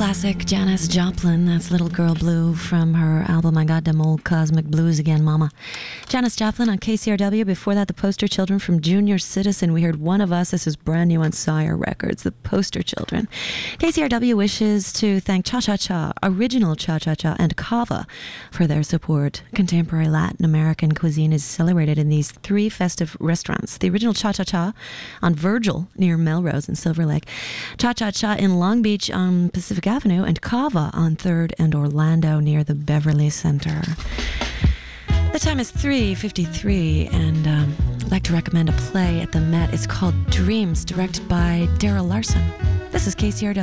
Classic Janis Joplin, that's Little Girl Blue from her album I Got Dem Old Cosmic Blues Again, Mama. Janis Joplin on KCRW. Before that, the Poster Children from Junior Citizen. We heard One of Us. This is brand new on Sire Records, the Poster Children. KCRW wishes to thank Cha Cha Cha, Original Cha Cha Cha, and Cava for their support. Contemporary Latin American cuisine is celebrated in these three festive restaurants. The Original Cha Cha Cha on Virgil near Melrose in Silver Lake. Cha Cha Cha in Long Beach on Pacific Avenue, and Cava on 3rd and Orlando near the Beverly Center. The time is 3:53, and I'd like to recommend a play at the Met. It's called Dreams, directed by Daryl Larson. This is KCRW.